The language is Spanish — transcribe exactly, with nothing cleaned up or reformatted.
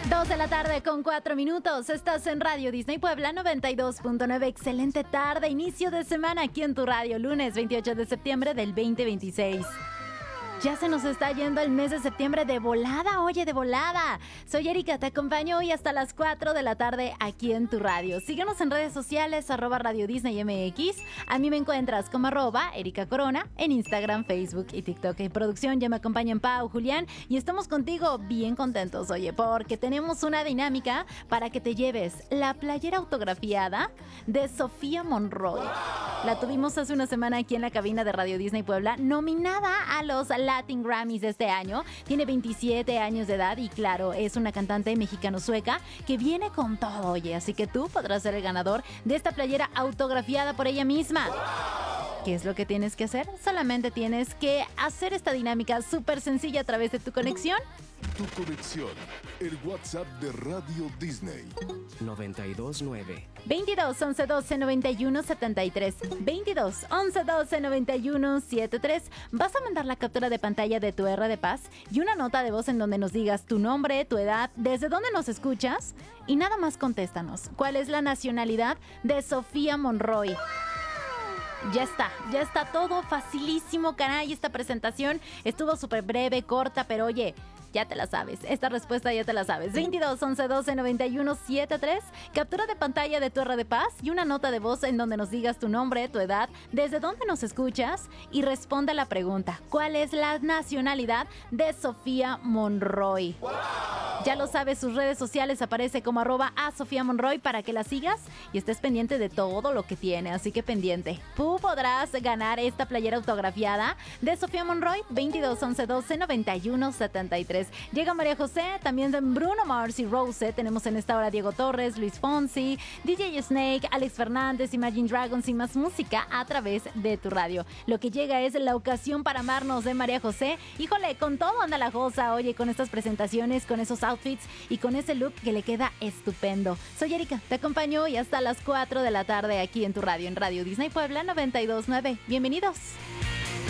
Dos de la tarde con cuatro minutos. Estás en Radio Disney Puebla noventa y dos punto nueve. Excelente tarde, inicio de semana aquí en tu radio, lunes veintiocho de septiembre del veinte veintiséis. Ya se nos está yendo el mes de septiembre de volada, oye, de volada. Soy Erika, te acompaño hoy hasta las cuatro de la tarde aquí en tu radio. Síguenos en redes sociales, arroba Radio Disney M X. A mí me encuentras como arroba Erika Corona en Instagram, Facebook y TikTok. En producción ya me acompañan Pau, Julián y estamos contigo bien contentos, oye, porque tenemos una dinámica para que te lleves la playera autografiada de Sofía Monroy. La tuvimos hace una semana aquí en la cabina de Radio Disney Puebla, nominada a los Latin Grammys de este año. Tiene veintisiete años de edad y claro, es una cantante mexicano-sueca que viene con todo, oye, así que tú podrás ser el ganador de esta playera autografiada por ella misma. ¿Qué es lo que tienes que hacer? Solamente tienes que hacer esta dinámica súper sencilla a través de tu conexión. Tu conexión, el WhatsApp de Radio Disney. noventa y dos nueve. veintidós, once, doce, noventa y uno, setenta y tres. veintidós, once, doce, noventa y uno, setenta y tres. Vas a mandar la captura de pantalla de tu R de Paz y una nota de voz en donde nos digas tu nombre, tu edad, desde dónde nos escuchas y nada más contéstanos. ¿Cuál es la nacionalidad de Sofía Monroy? Ya está, ya está todo facilísimo, caray. Esta presentación estuvo súper breve, corta, pero oye, ya te la sabes. Esta respuesta ya te la sabes. veintidós, once, doce, noventa y uno, setenta y tres. Captura de pantalla de tu R de Paz y una nota de voz en donde nos digas tu nombre, tu edad, desde dónde nos escuchas y responde a la pregunta: ¿cuál es la nacionalidad de Sofía Monroy? ¡Wow! Ya lo sabes, sus redes sociales aparece como arroba a Sofía Monroy para que la sigas y estés pendiente de todo lo que tiene. Así que pendiente. Tú podrás ganar esta playera autografiada de Sofía Monroy. veintidós, once, doce, noventa y uno, setenta y tres. Llega María José, también de Bruno Mars y Rose. Tenemos en esta hora Diego Torres, Luis Fonsi, D J Snake, Alex Fernández, Imagine Dragons y más música a través de tu radio. Lo que llega es la ocasión para amarnos de María José. Híjole, con todo anda la cosa, oye, con estas presentaciones, con esos outfits y con ese look que le queda estupendo. Soy Erika, te acompaño hoy hasta las cuatro de la tarde aquí en tu radio, en Radio Disney Puebla noventa y dos punto nueve. Bienvenidos.